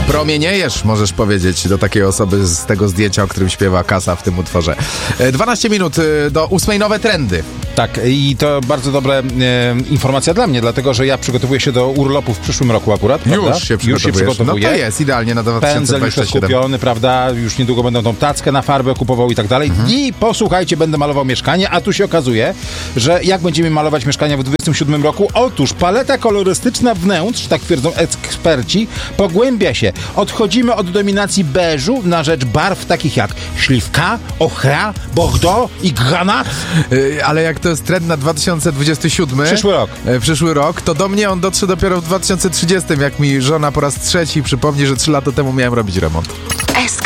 Promieniejesz, możesz powiedzieć do takiej osoby z tego zdjęcia, o którym śpiewa Kasa w tym utworze. 12 minut do 8 nowe trendy. Tak, i to bardzo dobra informacja dla mnie, dlatego, że ja przygotowuję się do urlopu w przyszłym roku akurat, prawda? Już się przygotowuję. No to jest idealnie na Pędzel już 2027. jest kupiony, prawda? Już niedługo będą tą tackę na farbę kupował i tak dalej. I posłuchajcie, będę malował mieszkanie, a tu się okazuje, że jak będziemy malować mieszkania w 2027 roku? Otóż paleta kolorystyczna wnętrz, tak twierdzą eksperci, pogłębia się. Odchodzimy od dominacji beżu na rzecz barw takich jak śliwka, ochra, bordeaux i granat. Ale jak to jest trend na 2027, przyszły rok, to do mnie on dotrze dopiero w 2030, jak mi żona po raz trzeci przypomni, że 3 lata temu miałem robić remont.